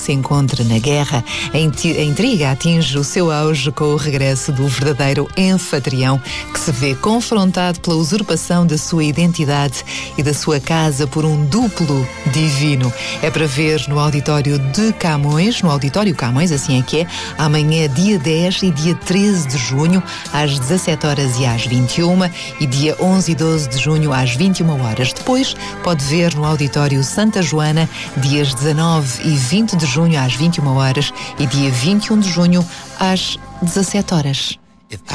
se encontra na guerra. A intriga atinge o seu auge com o regresso do verdadeiro anfitrião, que se vê confrontado pela usurpação da sua identidade e da sua casa por um duplo divino. É para ver no Auditório de Camões, no Auditório Camões, assim é que é, amanhã dia 10 e dia 13 de junho, às 17 horas e às 21, e dia 11 e 12 de junho às 21 horas. Depois pode ver no Auditório Santa Joana, dias 19 e 20 de junho às 21 horas e dia 21 de junho às 17 horas.